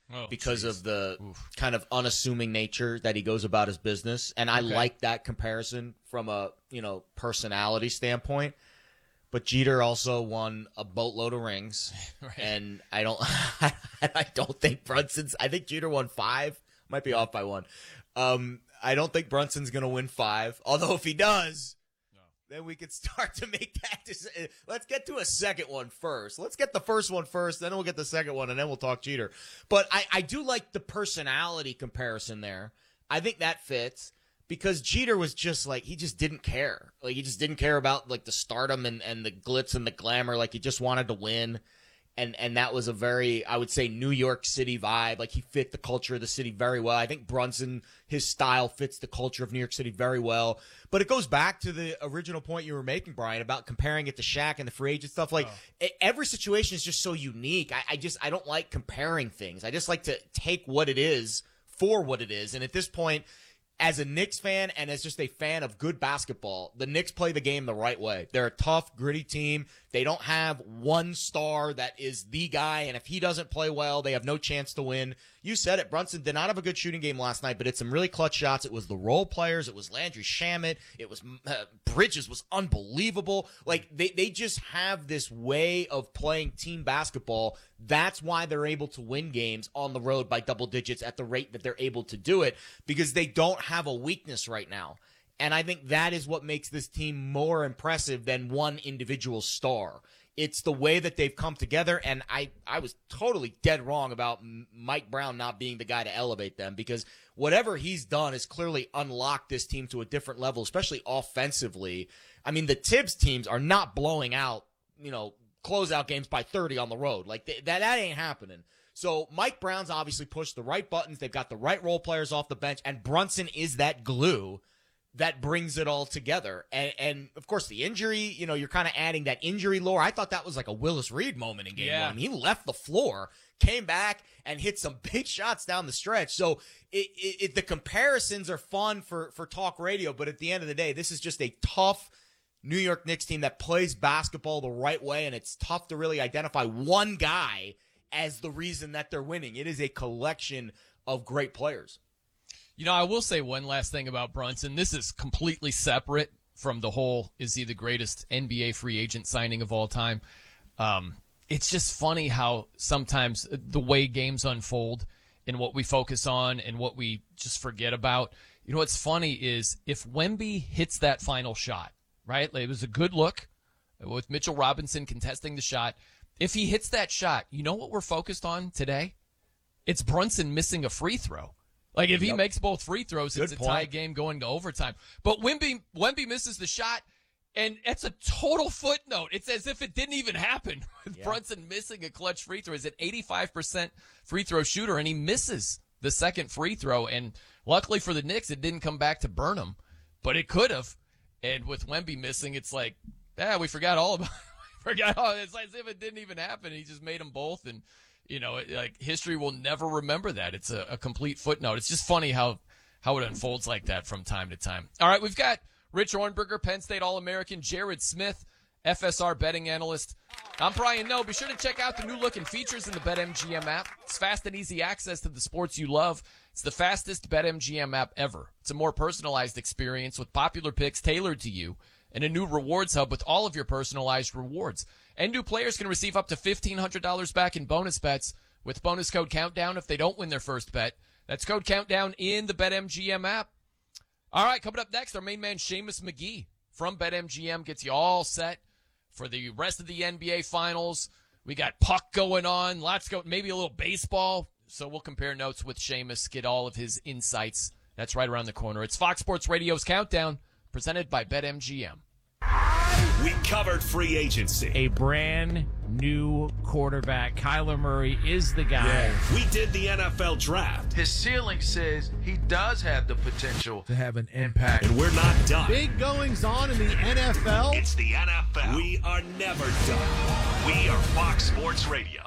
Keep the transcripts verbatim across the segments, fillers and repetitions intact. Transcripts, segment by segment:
oh, because geez. of the Oof. kind of unassuming nature that he goes about his business. And I Okay. like that comparison from a, you know, personality standpoint. But Jeter also won a boatload of rings, Right. and I don't, I don't think Brunson's. I think Jeter won five. Might be off by one. Um, I don't think Brunson's going to win five. Although if he does, No. then we could start to make that. Dec- Let's get to a second one first. Let's get the first one first, then we'll get the second one, and then we'll talk Jeter. But I, I do like the personality comparison there. I think that fits. Because Jeter was just like, he just didn't care. Like, he just didn't care about, like, the stardom and, and the glitz and the glamour. Like, he just wanted to win. And and that was a very, I would say, New York City vibe. Like, he fit the culture of the city very well. I think Brunson, his style fits the culture of New York City very well. But it goes back to the original point you were making, Brian, about comparing it to Shaq and the free agent stuff. Like, Oh. every situation is just so unique. I, I just, I don't like comparing things. I just like to take what it is for what it is. And at this point, as a Knicks fan and as just a fan of good basketball, the Knicks play the game the right way. They're a tough, gritty team. They don't have one star that is the guy, and if he doesn't play well, they have no chance to win. You said it. Brunson did not have a good shooting game last night, but it's some really clutch shots. It was the role players. It was Landry Shamet. It was uh, Bridges was unbelievable. Like, they, they just have this way of playing team basketball. That's why they're able to win games on the road by double digits at the rate that they're able to do it, because they don't have a weakness right now. And I think that is what makes this team more impressive than one individual star. It's the way that they've come together, and I, I was totally dead wrong about M- Mike Brown not being the guy to elevate them, because whatever he's done has clearly unlocked this team to a different level, especially offensively. I mean, the Tibbs teams are not blowing out, you know, closeout games by thirty on the road. Like, th- that, that ain't happening. So Mike Brown's obviously pushed the right buttons. They've got the right role players off the bench, and Brunson is that glue that brings it all together. And, and of course, the injury, you know, you're kind of adding that injury lore. I thought that was like a Willis Reed moment in game Yeah. one. He left the floor, came back, and hit some big shots down the stretch. So it, it, it, the comparisons are fun for, for talk radio, but at the end of the day, this is just a tough New York Knicks team that plays basketball the right way, and it's tough to really identify one guy as the reason that they're winning. It is a collection of great players. You know, I will say one last thing about Brunson. This is completely separate from the whole, is he the greatest N B A free agent signing of all time? Um, it's just funny how sometimes the way games unfold and what we focus on and what we just forget about. You know, what's funny is if Wemby hits that final shot, right? It was a good look with Mitchell Robinson contesting the shot. If he hits that shot, you know what we're focused on today? It's Brunson missing a free throw. Like, if he Yep. makes both free throws, Good it's a point. tie game going to overtime. But Wemby, Wemby misses the shot, and it's a total footnote. It's as if it didn't even happen. With Yeah. Brunson missing a clutch free throw. He's an eighty-five percent free throw shooter, and he misses the second free throw. And luckily for the Knicks, it didn't come back to burn him, but it could have. And with Wemby missing, it's like, yeah, we forgot all about it. we forgot all, it's as if it didn't even happen. He just made them both, and you know, it, like, history will never remember that. It's a, a complete footnote. It's just funny how, how it unfolds like that from time to time. All right, we've got Rich Ornberger, Penn State All-American, Jared Smith, F S R betting analyst. I'm Brian Noe. Be sure to check out the new look and features in the BetMGM app. It's fast and easy access to the sports you love. It's the fastest BetMGM app ever. It's a more personalized experience with popular picks tailored to you, and a new rewards hub with all of your personalized rewards. And new players can receive up to fifteen hundred dollars back in bonus bets with bonus code COUNTDOWN if they don't win their first bet. That's code COUNTDOWN in the BetMGM app. All right, coming up next, our main man Seamus McGee from BetMGM gets you all set for the rest of the N B A Finals. We got puck going on, lots go, maybe a little baseball. So we'll compare notes with Seamus, get all of his insights. That's right around the corner. It's Fox Sports Radio's Countdown, presented by BetMGM. We covered free agency. A brand new quarterback. Kyler Murray is the guy We did the N F L draft. His ceiling says he does have the potential. to have an impact. And we're not done. Big goings on in the N F L. It's the N F L. We are never done. We are Fox Sports Radio.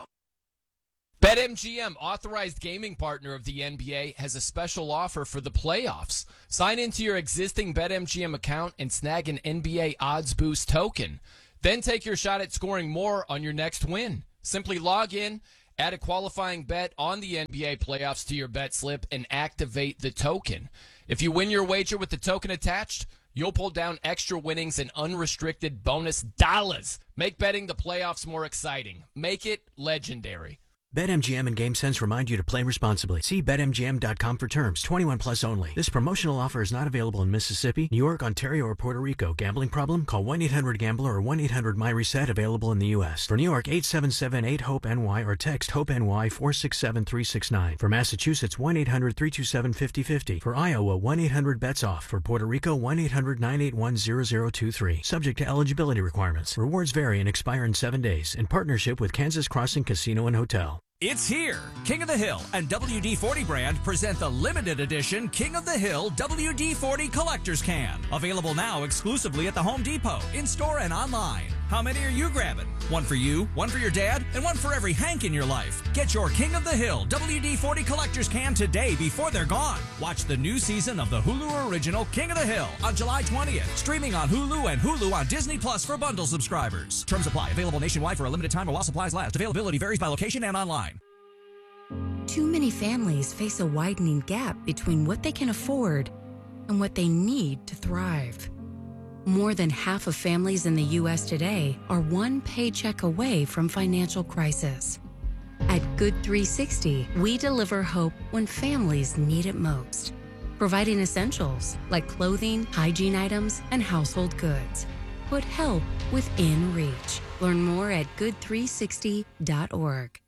BetMGM, authorized gaming partner of the N B A, has a special offer for the playoffs. Sign into your existing BetMGM account and snag an N B A Odds Boost token. Then take your shot at scoring more on your next win. Simply log in Add a qualifying bet on the N B A playoffs to your bet slip and activate the token. If you win your wager with the token attached, you'll pull down extra winnings and unrestricted bonus dollars. Make betting the playoffs more exciting. Make it legendary. BetMGM and GameSense remind you to play responsibly. See Bet M G M dot com for terms. twenty-one plus only. This promotional offer is not available in Mississippi, New York, Ontario, or Puerto Rico. Gambling problem? Call one eight hundred gambler or one eight hundred my reset, available in the U S. For New York, eight seven seven eight hope N Y or text HOPE-NY four six seven three six nine. For Massachusetts, one eight hundred three two seven five zero five zero. For Iowa, one eight hundred bets off. For Puerto Rico, one eight hundred nine eight one zero zero two three. Subject to eligibility requirements. Rewards vary and expire in seven days. In partnership with Kansas Crossing Casino and Hotel. It's here. King of the Hill and W D forty brand present the limited edition King of the Hill W D forty Collector's Can. Available now exclusively at the Home Depot, in-store and online. How many are you grabbing? One for you, one for your dad, and one for every Hank in your life. Get your King of the Hill W D forty Collector's Can today before they're gone. Watch the new season of the Hulu original King of the Hill on July twentieth. Streaming on Hulu and Hulu on Disney Plus for bundle subscribers. Terms apply. Available nationwide for a limited time while supplies last. Availability varies by location and online. Too many families face a widening gap between what they can afford and what they need to thrive. More than half of families in the U S today are one paycheck away from financial crisis. At Good three sixty, we deliver hope when families need it most, providing essentials like clothing, hygiene items, and household goods. Put help within reach. Learn more at good three sixty dot org.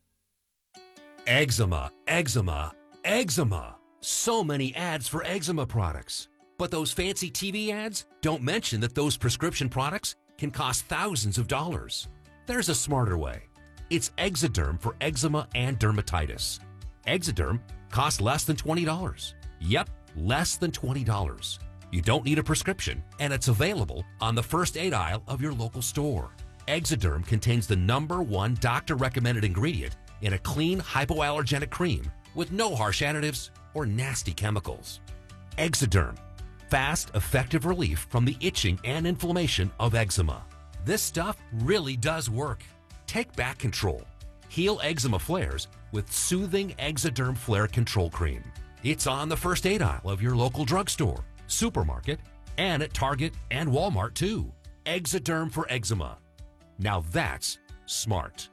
Eczema, eczema, eczema. So many ads for eczema products. But those fancy T V ads don't mention that those prescription products can cost thousands of dollars. There's a smarter way. It's Exoderm for eczema and dermatitis. Exoderm costs less than twenty dollars. Yep, less than twenty dollars. You don't need a prescription, and it's available on the first aid aisle of your local store. Exoderm contains the number one doctor-recommended ingredient in a clean, hypoallergenic cream with no harsh additives or nasty chemicals. Exoderm. Fast, effective relief from the itching and inflammation of eczema. This stuff really does work. Take back control. Heal eczema flares with soothing Exoderm Flare Control Cream. It's on the first aid aisle of your local drugstore, supermarket, and at Target and Walmart too. Exoderm for eczema. Now that's smart.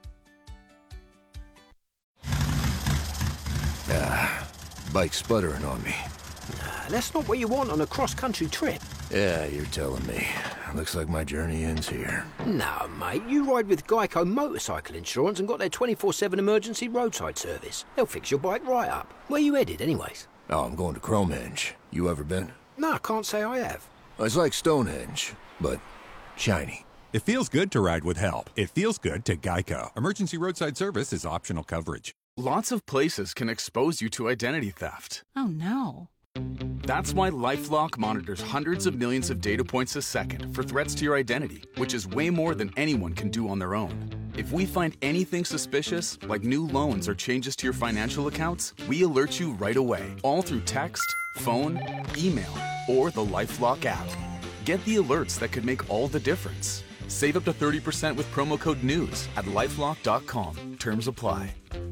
Ah, bike's sputtering on me. Nah, that's not what you want on a cross-country trip. Yeah, you're telling me. Looks like my journey ends here. No, mate, you ride with Geico Motorcycle Insurance and got their twenty-four seven emergency roadside service. They'll fix your bike right up. Where you headed, anyways? Oh, I'm going to Cromenge. You ever been? No, I can't say I have. It's like Stonehenge, but shiny. It feels good to ride with help. It feels good to Geico. Emergency roadside service is optional coverage. Lots of places can expose you to identity theft. Oh, no. That's why LifeLock monitors hundreds of millions of data points a second for threats to your identity, which is way more than anyone can do on their own. If we find anything suspicious, like new loans or changes to your financial accounts, we alert you right away, all through text, phone, email, or the LifeLock app. Get the alerts that could make all the difference. Save up to thirty percent with promo code NEWS at lifelock dot com. Terms apply.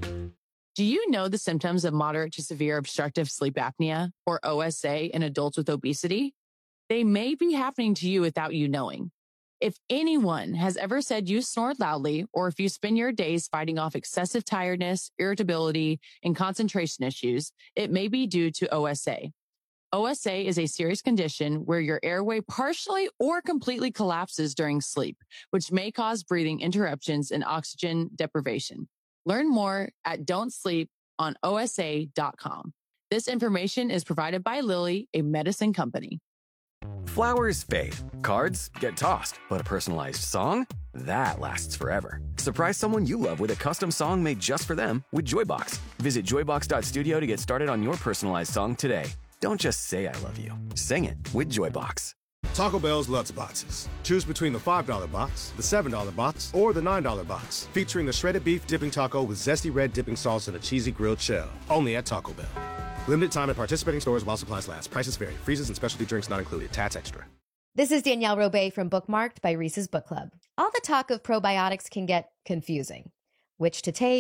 Do you know the symptoms of moderate to severe obstructive sleep apnea, or O S A, in adults with obesity? They may be happening to you without you knowing. If anyone has ever said you snore loudly, or if you spend your days fighting off excessive tiredness, irritability, and concentration issues, it may be due to O S A. O S A is a serious condition where your airway partially or completely collapses during sleep, which may cause breathing interruptions and oxygen deprivation. Learn more at don't sleep on O S A dot com. This information is provided by Lilly, a medicine company. Flowers fade, cards get tossed, but a personalized song? That lasts forever. Surprise someone you love with a custom song made just for them with Joybox. Visit joybox dot studio to get started on your personalized song today. Don't just say I love you. Sing it with Joybox. Taco Bell's Lutz Boxes. Choose between the five dollar box, the seven dollar box, or the nine dollar box. Featuring the shredded beef dipping taco with zesty red dipping sauce and a cheesy grilled shell. Only at Taco Bell. Limited time at participating stores while supplies last. Prices vary. Freezes and specialty drinks not included. Tats extra. This is Danielle Robay from Bookmarked by Reese's Book Club. All the talk of probiotics can get confusing. Which to take,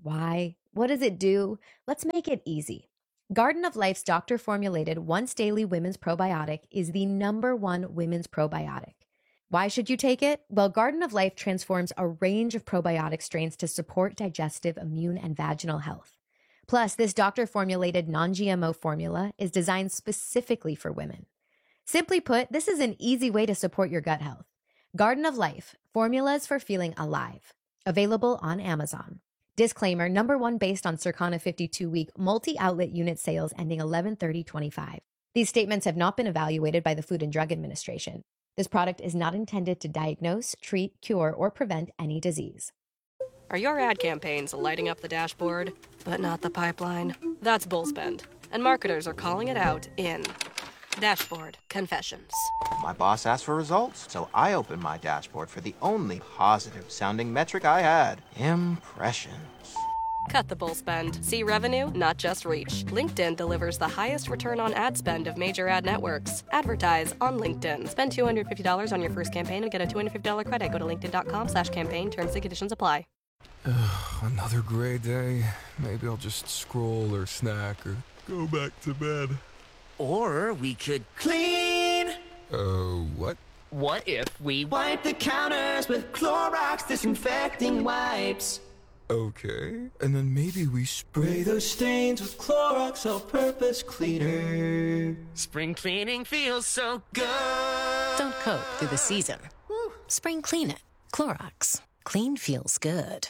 Why? What does it do? Let's make it easy. Garden of Life's doctor-formulated once-daily women's probiotic is the number one women's probiotic. Why should you take it? Well, Garden of Life transforms a range of probiotic strains to support digestive, immune, and vaginal health. Plus, this doctor-formulated non-G M O formula is designed specifically for women. Simply put, this is an easy way to support your gut health. Garden of Life, formulas for feeling alive. Available on Amazon. Disclaimer, number one based on Circana fifty-two week multi-outlet unit sales ending eleven thirty twenty-five. These statements have not been evaluated by the Food and Drug Administration. This product is not intended to diagnose, treat, cure, or prevent any disease. Are your ad campaigns lighting up the dashboard, but not the pipeline? That's Bullspend, and marketers are calling it out in Dashboard Confessions. My boss asked for results, so I opened my dashboard for the only positive-sounding metric I had, impressions. Cut the bull spend. See revenue, not just reach. LinkedIn delivers the highest return on ad spend of major ad networks. Advertise on LinkedIn. Spend two hundred fifty dollars on your first campaign and get a two hundred fifty dollars credit. Go to linkedin.com slash campaign. Terms and conditions apply. Another gray day. Maybe I'll just scroll or snack or go back to bed. Or we could clean. Oh, uh, what? What if we wipe the counters with Clorox disinfecting wipes? Okay, and then maybe we spray those stains with Clorox all-purpose cleaner. Spring cleaning feels so good. Don't cope through the season. Woo. Spring clean it. Clorox. Clean feels good.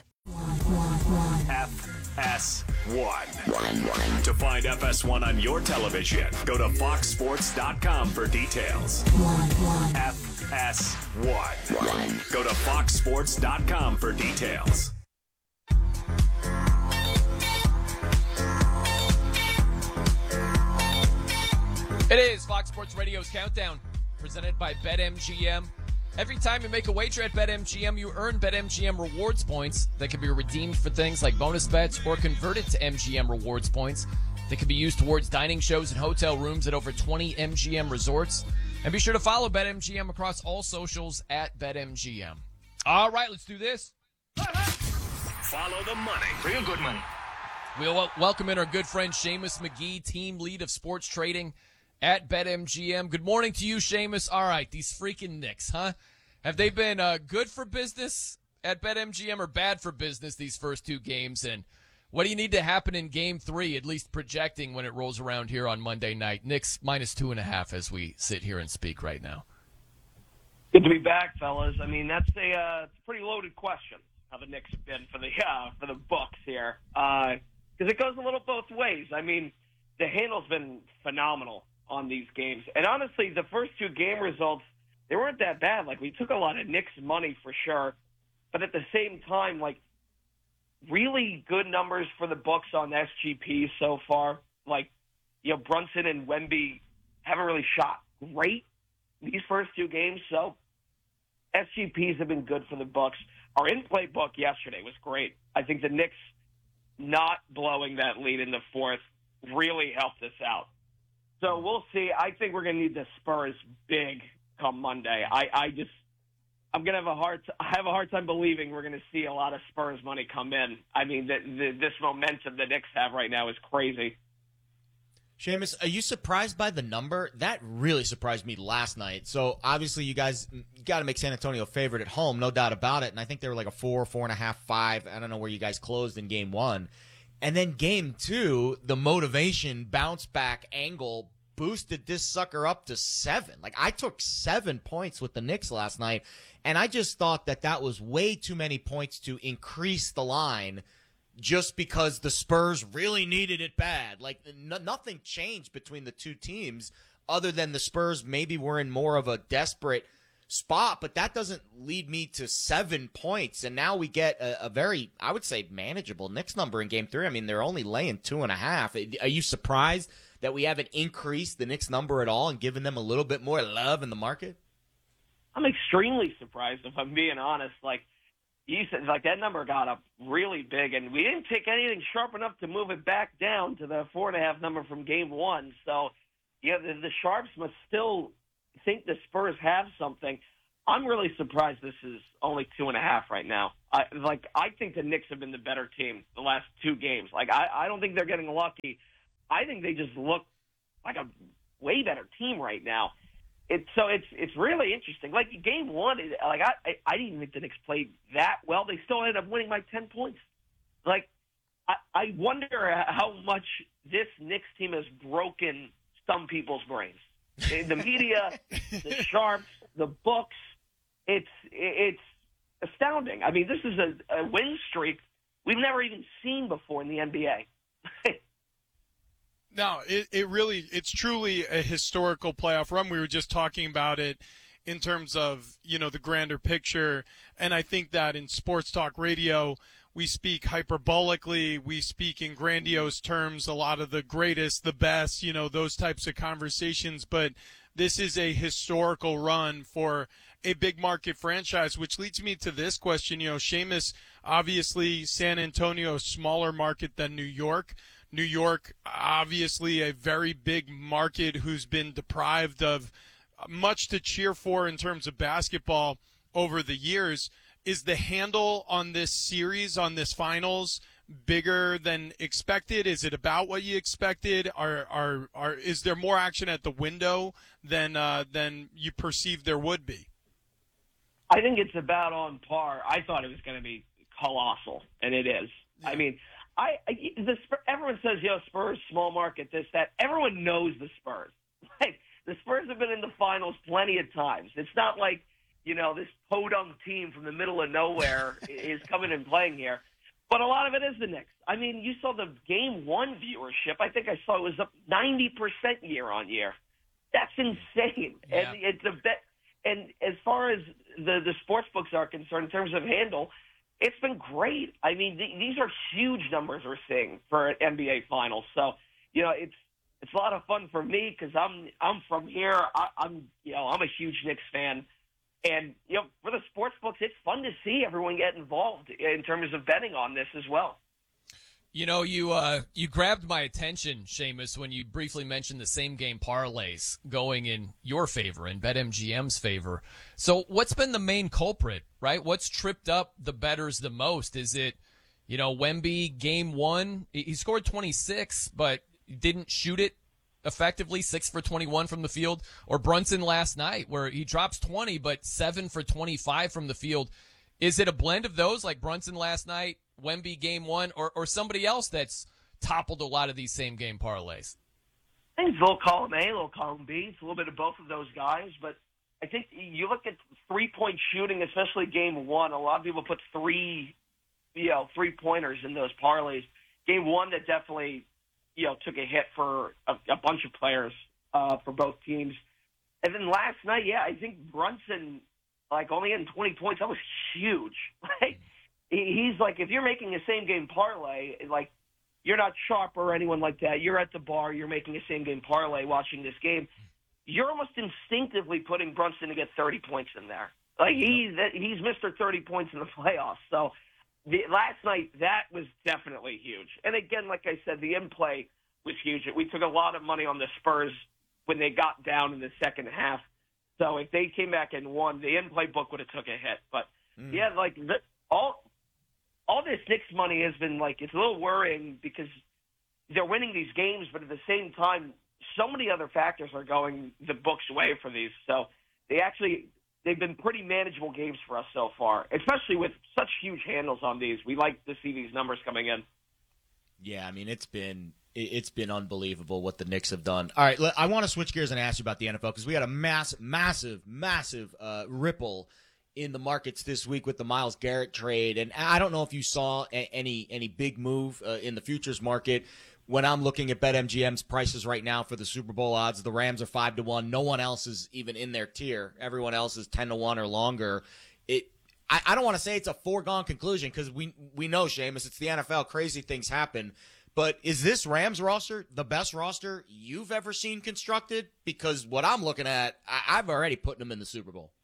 F S one. To find F S one on your television, go to fox sports dot com for details. F S one. Go to fox sports dot com for details. It is Fox Sports Radio's Countdown, presented by BetMGM. Every time you make a wager at BetMGM, you earn BetMGM rewards points that can be redeemed for things like bonus bets or converted to M G M rewards points that can be used towards dining shows and hotel rooms at over twenty M G M resorts. And be sure to follow BetMGM across all socials at BetMGM. All right, let's do this. Follow the money. Real good money. We'll welcome in our good friend Seamus McGee, team lead of sports trading at BetMGM. Good morning to you, Seamus. All right, these freaking Knicks, huh? Have they been uh, good for business at BetMGM or bad for business these first two games? And what do you need to happen in game three, at least projecting when it rolls around here on Monday night? Knicks minus two and a half as we sit here and speak right now. Good to be back, fellas. I mean, that's a uh, pretty loaded question, how the Knicks have been for the, uh, for the Bucks here. Because uh, it goes a little both ways. I mean, the handle's been phenomenal on these games. And honestly, the first two game results, they weren't that bad. Like, we took a lot of Knicks money for sure. But at the same time, like, really good numbers for the Bucks on S G P so far. Like, you know, Brunson and Wemby haven't really shot great these first two games. So S G Ps have been good for the Bucks. Our in-play book yesterday was great. I think the Knicks not blowing that lead in the fourth really helped us out. So we'll see. I think we're going to need the Spurs big come Monday. I, I just, I'm going to have a hard, I have a hard time believing we're going to see a lot of Spurs money come in. I mean, the, the, this momentum the Knicks have right now is crazy. Seamus, are you surprised by the number? That really surprised me last night. So obviously you guys got to make San Antonio favorite at home, no doubt about it. And I think they were like a four, four and a half, five. I don't know where you guys closed in game one. And then game two, the motivation bounce back angle boosted this sucker up to seven. Like, I took seven points with the Knicks last night, and I just thought that that was way too many points to increase the line just because the Spurs really needed it bad. Like, n- nothing changed between the two teams other than the Spurs maybe were in more of a desperate spot, but that doesn't lead me to seven points. And now we get a, a very, I would say, manageable Knicks number in game three. I mean, they're only laying two and a half. Are you surprised that we haven't increased the Knicks number at all and given them a little bit more love in the market? I'm extremely surprised, if I'm being honest. Like you said, like that number got up really big, and we didn't take anything sharp enough to move it back down to the four and a half number from game one. So, yeah, the, the Sharps must still think the Spurs have something. I'm really surprised this is only two and a half right now. I, like, I think the Knicks have been the better team the last two games. Like, I, I don't think they're getting lucky. I think they just look like a way better team right now. It's so it's it's really interesting. Like game one, like I, I I didn't even think the Knicks played that well. They still ended up winning by ten points. Like I, I wonder how much this Knicks team has broken some people's brains. The media, the sharps, the books. It's it's astounding. I mean, this is a, a win streak we've never even seen before in the N B A. No, it, it really, it's truly a historical playoff run. We were just talking about it in terms of, you know, the grander picture. And I think that in sports talk radio, we speak hyperbolically, we speak in grandiose terms, a lot of the greatest, the best, you know, those types of conversations. But this is a historical run for a big market franchise, which leads me to this question. You know, Seamus, obviously San Antonio, smaller market than New York. New York, obviously a very big market who's been deprived of much to cheer for in terms of basketball over the years. Is the handle on this series, on this finals, bigger than expected? Is it about what you expected? Are are are is there more action at the window than uh, than you perceived there would be? I think it's about on par. I thought it was going to be colossal, and it is. Yeah. I mean. I, I the everyone says, you know, Spurs, small market, this, that. Everyone knows the Spurs. Like, the Spurs have been in the finals plenty of times. It's not like, you know, this podunk team from the middle of nowhere is coming and playing here. But a lot of it is the Knicks. I mean, you saw the game one viewership. I think I saw it was up ninety percent year on year. That's insane. Yeah. And it's a bet. And as far as the, the sports books are concerned, in terms of handle, it's been great. I mean, th- these are huge numbers we're seeing for an N B A Finals. So, you know, it's it's a lot of fun for me because I'm I'm from here. I, I'm you know I'm a huge Knicks fan, and you know for the sports books, it's fun to see everyone get involved in terms of betting on this as well. You know, you uh, you grabbed my attention, Seamus, when you briefly mentioned the same game parlays going in your favor, in BetMGM's favor. So what's been the main culprit, right? What's tripped up the bettors the most? Is it, you know, Wemby game one? He scored twenty-six, but didn't shoot it effectively, six for twenty-one from the field. Or Brunson last night, where he drops twenty, but seven for twenty-five from the field. Is it a blend of those, like Brunson last night, Wemby game one, or, or somebody else that's toppled a lot of these same game parlays? I think it's a little column A, a little column B. It's a little bit of both of those guys. But I think you look at three-point shooting, especially game one. A lot of people put three, you know, three-pointers in those parlays. Game one, that definitely, you know, took a hit for a, a bunch of players uh, for both teams. And then last night, yeah, I think Brunson, like, only getting twenty points. That was huge. Like, he's like, if you're making a same-game parlay, like, you're not Sharp or anyone like that. You're at the bar. You're making a same-game parlay watching this game. You're almost instinctively putting Brunson to get thirty points in there. Like, he's, he's Mister thirty points in the playoffs. So the, last night, that was definitely huge. And, again, like I said, the in-play was huge. We took a lot of money on the Spurs when they got down in the second half. So if they came back and won, the in-play book would have took a hit. But, mm. yeah, like, the, all all this Knicks money has been, like, it's a little worrying because they're winning these games, but at the same time, so many other factors are going the books' way for these. So they actually, they've been pretty manageable games for us so far, especially with such huge handles on these. We like to see these numbers coming in. Yeah, I mean, it's been it's been unbelievable what the Knicks have done. All right, I want to switch gears and ask you about the N F L because we had a mass, massive, massive uh, ripple in the markets this week with the Myles Garrett trade. And I don't know if you saw a- any any big move uh, in the futures market. When I'm looking at BetMGM's prices right now for the Super Bowl odds, the Rams are five to one. No one else is even in their tier. Everyone else is ten to one or longer. It. I, I don't want to say it's a foregone conclusion because we we know, Seamus, it's the N F L. Crazy things happen. But is this Rams roster the best roster you've ever seen constructed? Because what I'm looking at, I, I've already put them in the Super Bowl.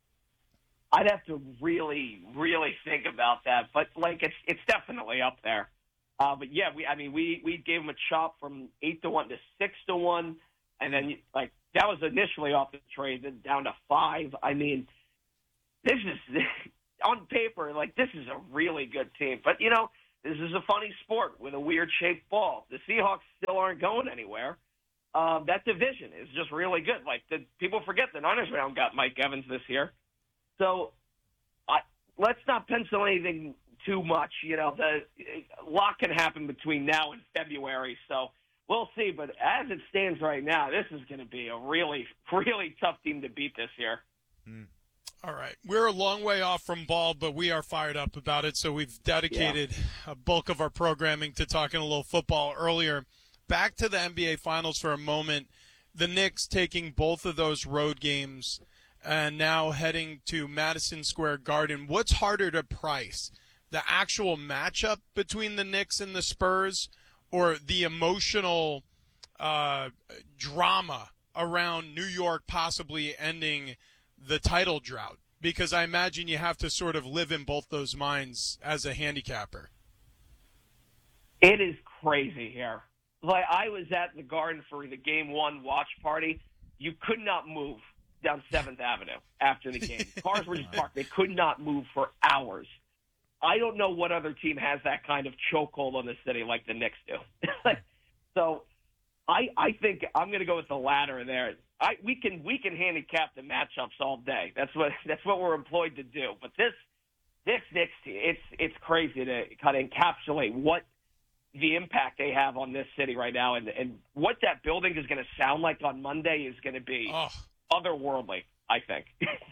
I'd have to really, really think about that. But, like, it's it's definitely up there. Uh, but, yeah, we I mean, we, we gave them a chop from eight to one to six to one. And then, like, that was initially off the trade, then down to five. I mean, this is on paper, like, this is a really good team. But, you know, this is a funny sport with a weird-shaped ball. The Seahawks still aren't going anywhere. Um, that division is just really good. Like, the, people forget the Niners round got Mike Evans this year. So I, let's not pencil anything too much. You know, the, a lot can happen between now and February. So we'll see. But as it stands right now, this is going to be a really, really tough team to beat this year. Mm. All right. We're a long way off from ball, but we are fired up about it. So we've dedicated yeah. a bulk of our programming to talking a little football earlier. Back to the N B A Finals for a moment. The Knicks taking both of those road games and now heading to Madison Square Garden. What's harder to price, the actual matchup between the Knicks and the Spurs, or the emotional uh, drama around New York possibly ending the title drought? Because I imagine you have to sort of live in both those minds as a handicapper. It is crazy here. Like, I was at the Garden for the game one watch party. You could not move down seventh Avenue after the game. Cars were just parked. They could not move for hours. I don't know what other team has that kind of chokehold on the city like the Knicks do. So I I think I'm going to go with the latter there. I we can we can handicap the matchups all day. That's what that's what we're employed to do. But this this Knicks team, it's it's crazy to kind of encapsulate what the impact they have on this city right now, and and what that building is going to sound like on Monday is going to be oh. otherworldly, I think.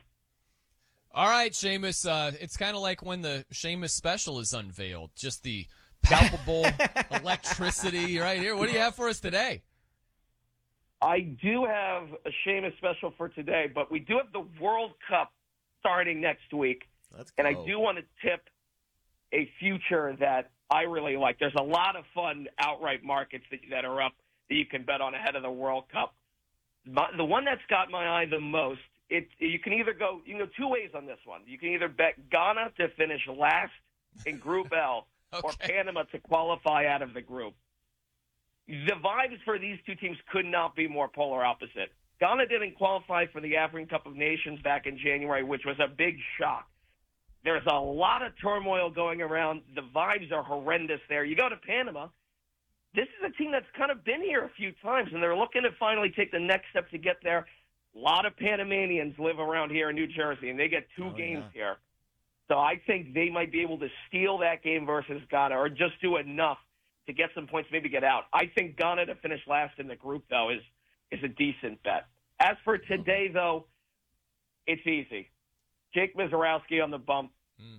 All right, Seamus. Uh, it's kind of like when the Seamus special is unveiled. Just the palpable electricity right here. What do you have for us today? I do have a Seamus special for today, but we do have the World Cup starting next week. Let's go. And I do want to tip a future that I really like. There's a lot of fun outright markets that, that are up that you can bet on ahead of the World Cup. My, the one that's got my eye the most, it you can either go you can go two ways on this one. You can either bet Ghana to finish last in Group L okay. or Panama to qualify out of the group. The vibes for these two teams could not be more polar opposite. Ghana didn't qualify for the African Cup of Nations back in January, which was a big shock. There's a lot of turmoil going around. The vibes are horrendous there. You go to Panama, this is a team that's kind of been here a few times, and they're looking to finally take the next step to get there. A lot of Panamanians live around here in New Jersey, and they get two oh, games yeah. here. So I think they might be able to steal that game versus Ghana, or just do enough to get some points, maybe get out. I think Ghana to finish last in the group, though, is is a decent bet. As for today, though, it's easy. Jake Mizorowski on the bump, mm.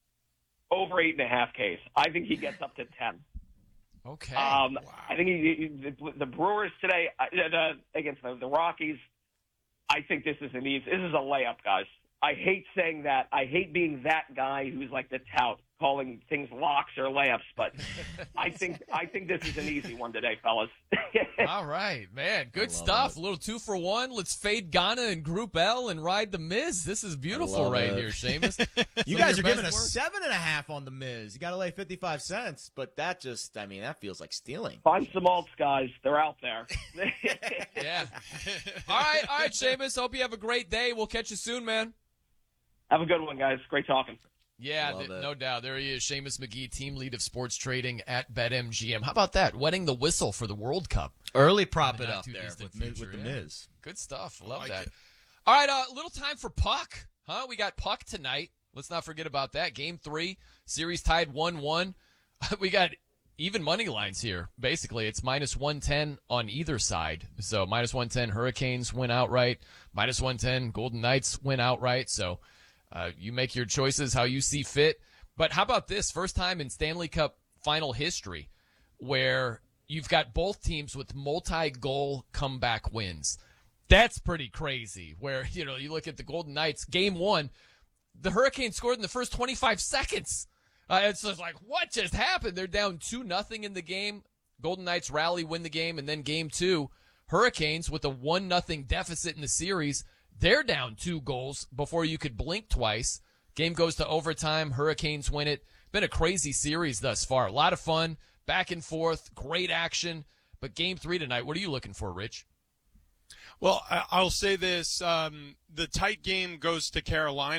over eight and a half Ks. I think he gets up to ten. Okay. Um, wow. I think he, the, the Brewers today uh, uh, against the, the Rockies, I think this is an easy. This is a layup, guys. I hate saying that. I hate being that guy who's like the tout, calling things locks or layups. But I think I think this is an easy one today, fellas. All right, man. Good stuff. It. A little two for one. Let's fade Ghana in Group L and ride the Miz. This is beautiful right it. here, Seamus. You guys are giving a seven and a half on the Miz. You got to lay fifty-five cents, but that just, I mean, that feels like stealing. Find some alts, guys. They're out there. yeah. All right, all right, Seamus. Hope you have a great day. We'll catch you soon, man. Have a good one, guys. Great talking. Yeah, th- no doubt. There he is, Seamus McGee, team lead of sports trading at BetMGM. How about that? Wetting the whistle for the World Cup. Early prop it up there with, future, with the yeah. Miz. Good stuff. Love like that. It. All right, a uh, little time for Puck. Huh? We got Puck tonight. Let's not forget about that. Game three, series tied one one. We got even money lines here. Basically, it's minus one ten on either side. So minus one ten Hurricanes win outright. minus one ten Golden Knights win outright. So Uh, you make your choices how you see fit. But how about this? First time in Stanley Cup final history where you've got both teams with multi-goal comeback wins. That's pretty crazy. Where, you know, you look at the Golden Knights, game one, the Hurricanes scored in the first twenty-five seconds. Uh, it's just like, what just happened? They're down two nothing in the game. Golden Knights rally, win the game, and then game two, Hurricanes with a one nothing deficit in the series. They're down two goals before you could blink twice. Game goes to overtime. Hurricanes win it. Been a crazy series thus far. A lot of fun, back and forth, great action. But game three tonight, what are you looking for, Rich? Well, I'll say this. Um, the tight game goes to Carolina.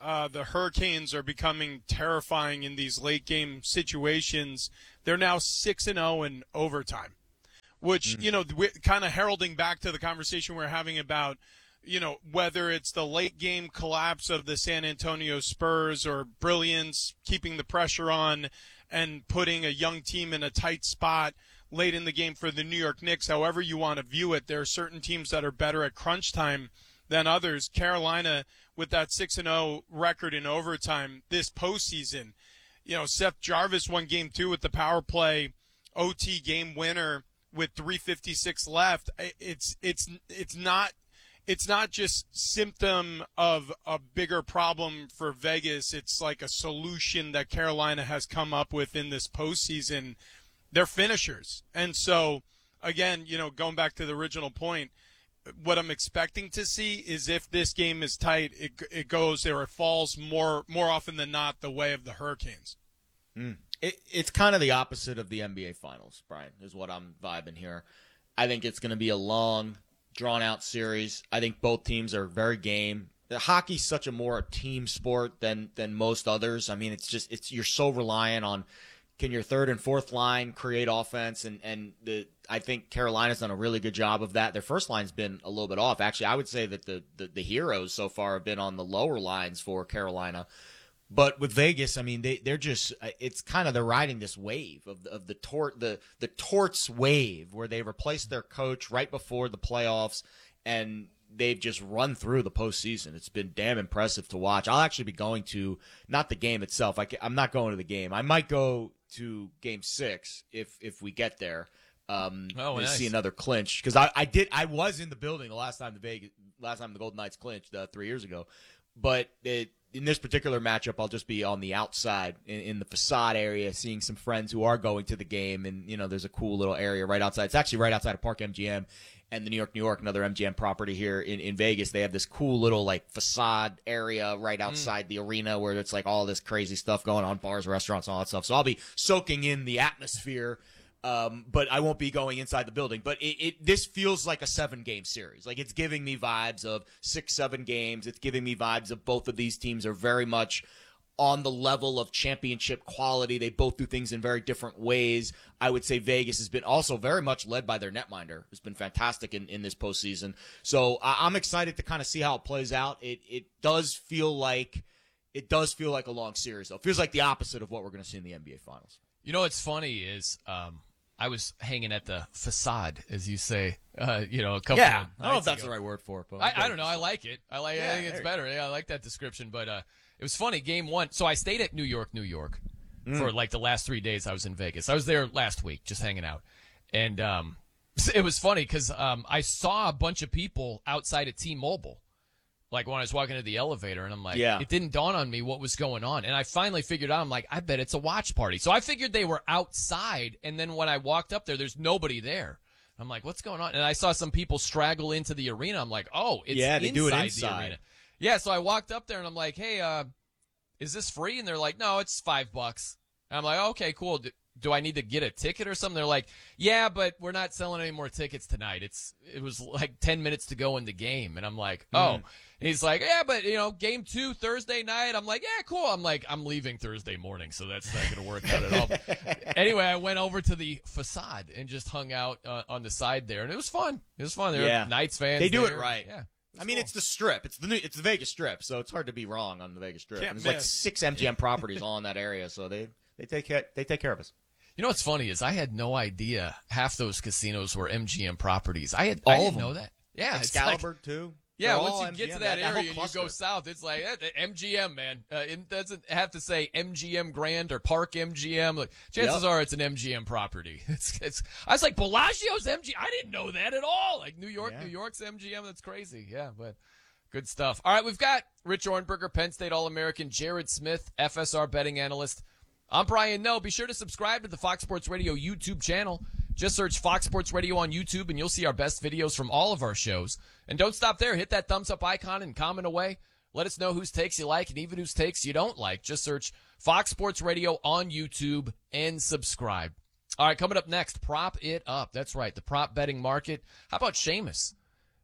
uh, the Hurricanes are becoming terrifying in these late game situations. They're now six and zero in overtime, which mm. you know, kind of heralding back to the conversation we're having about, you know, whether it's the late game collapse of the San Antonio Spurs or brilliance keeping the pressure on and putting a young team in a tight spot late in the game for the New York Knicks. However you want to view it, there are certain teams that are better at crunch time than others. Carolina, with that six and oh record in overtime this postseason, you know, Seth Jarvis won game two with the power play O T game winner with three fifty-six left. It's it's it's not it's not just symptom of a bigger problem for Vegas. It's like a solution that Carolina has come up with in this postseason. They're finishers. And so, again, you know, going back to the original point, what I'm expecting to see is if this game is tight, it it goes or it falls more more often than not the way of the Hurricanes. Mm. It, it's kind of the opposite of the N B A Finals, Brian, is what I'm vibing here. I think it's going to be a long, drawn-out series. I think both teams are very game. Hockey's such a more team sport than than most others. I mean, it's just it's you're so reliant on can your third and fourth line create offense, and and the I think Carolina's done a really good job of that. Their first line's been a little bit off. Actually, I would say that the the, the heroes so far have been on the lower lines for Carolina. But with Vegas, I mean, they they're just it's kind of they're riding this wave of the, of the tort the the Torts wave where they replaced their coach right before the playoffs, and they've just run through the postseason. It's been damn impressive to watch. I'll actually be going to not the game itself. I I'm not going to the game. I might go to Game Six if if we get there. Um, oh, to nice. see another clinch because I, I did I was in the building the last time the Vegas last time the Golden Knights clinched uh, three years ago, but it. In this particular matchup, I'll just be on the outside in, in the facade area, seeing some friends who are going to the game. And, you know, there's a cool little area right outside. It's actually right outside of Park M G M and the New York, New York, another M G M property here in, in Vegas. They have this cool little, like, facade area right outside mm. the arena where it's, like, all this crazy stuff going on, bars, restaurants, all that stuff. So I'll be soaking in the atmosphere. Um, but I won't be going inside the building. But it, it this feels like a seven-game series. Like, it's giving me vibes of six, seven games. It's giving me vibes of both of these teams are very much on the level of championship quality. They both do things in very different ways. I would say Vegas has been also very much led by their netminder, who's been fantastic in, in this postseason. So I, I'm excited to kind of see how it plays out. It it does feel like it does feel like a long series, though. It feels like the opposite of what we're going to see in the N B A Finals. You know what's funny is um, – I was hanging at the facade, as you say, uh, you know, a couple yeah, of I don't know if that's ago. the right word for it, but I, I don't know. I like it. I like. Yeah, I think it's better. Yeah, I like that description. But uh, it was funny. Game one. So I stayed at New York, New York, mm. for like the last three days. I was in Vegas. I was there last week, just hanging out, and um, it was funny because um, I saw a bunch of people outside at T-Mobile. Like when I was walking to the elevator, and I'm like, yeah. it didn't dawn on me what was going on. And I finally figured out, I'm like, I bet it's a watch party. So I figured they were outside, and then when I walked up there, there's nobody there. I'm like, what's going on? And I saw some people straggle into the arena. I'm like, oh, it's yeah, they inside, do it the inside. arena. Yeah, so I walked up there, and I'm like, hey, uh, is this free? And they're like, no, it's five bucks. And I'm like, oh, okay, cool. Do, do I need to get a ticket or something? They're like, yeah, but we're not selling any more tickets tonight. It's It was like ten minutes to go in the game. And I'm like, oh. Mm. And he's like, yeah, but, you know, game two Thursday night. I'm like, yeah, cool. I'm like, I'm leaving Thursday morning, so that's not going to work out at all. Anyway, I went over to the facade and just hung out uh, on the side there, and it was fun. It was fun. There yeah. were Knights fans. They do there. it right. Yeah. I mean, cool. It's the Strip. It's the new, it's the Vegas Strip, so it's hard to be wrong on the Vegas Strip. Can't And there's miss. like six M G M properties all in that area, so they they take care, they take care of us. You know what's funny is I had no idea half those casinos were M G M properties. I had All I of didn't them. know that. Yeah, Excalibur it's like, too. Yeah, They're once all you M G M, get to that, that whole area and you go cluster. south, it's like eh, M G M, man. Uh, it doesn't have to say M G M Grand or Park M G M. Like, chances Yep. are it's an M G M property. It's, it's. I was like, Bellagio's M G M. I didn't know that at all. Like New York, Yeah. New York's M G M. That's crazy. Yeah, but good stuff. All right, we've got Rich Ornberger, Penn State All-American, Jared Smith, F S R betting analyst. I'm Brian Noe. Be sure to subscribe to the Fox Sports Radio YouTube channel. Just search Fox Sports Radio on YouTube, and you'll see our best videos from all of our shows. And don't stop there. Hit that thumbs up icon and comment away. Let us know whose takes you like and even whose takes you don't like. Just search Fox Sports Radio on YouTube and subscribe. All right, coming up next, prop it up. That's right, the prop betting market. How about Sheamus?